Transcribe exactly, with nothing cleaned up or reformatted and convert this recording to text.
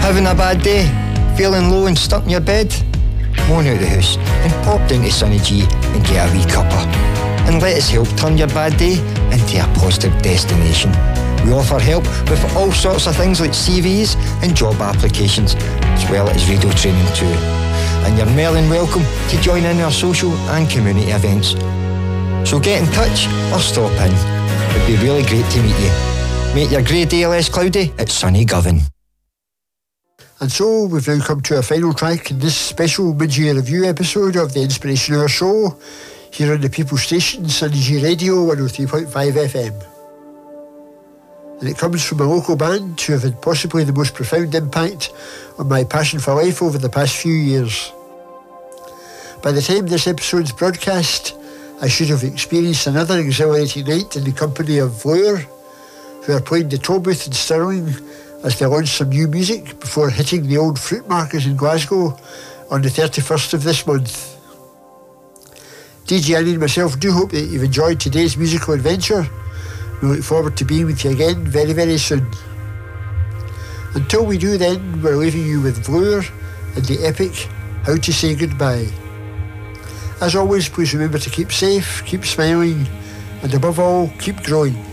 Having a bad day? Feeling low and stuck in your bed? Moan out the house and pop down to Sunny G and get a wee cuppa. And let us help turn your bad day into a positive destination. We offer help with all sorts of things like C Vs and job applications, as well as radio training too. And you're more than welcome to join in our social and community events. So get in touch or stop in. It'd be really great to meet you. Make your grey day less cloudy at Sunny Govan. And so we've now come to our final track in this special mid-year review episode of the Inspiration Hour show here on the People Station, Sunny G Radio one oh three point five F M. And it comes from a local band who have had possibly the most profound impact on my passion for life over the past few years. By the time this episode's broadcast, I should have experienced another exhilarating night in the company of Vleur, who are playing the Tolbooth in Stirling as they launch some new music before hitting the Old Fruit Market in Glasgow on the thirty-first of this month. D J Annie and myself do hope that you've enjoyed today's musical adventure. We look forward to being with you again very, very soon. Until we do then, we're leaving you with Vleur and the epic How to Say Goodbye. As always, please remember to keep safe, keep smiling, and above all, keep growing.